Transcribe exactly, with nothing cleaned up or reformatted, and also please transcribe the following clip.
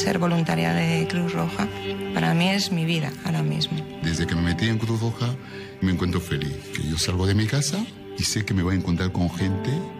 ser voluntaria de Cruz Roja. Para mí es mi vida ahora mismo. Desde que me metí en Cruz Roja me encuentro feliz. Que yo salgo de mi casa y sé que me voy a encontrar con gente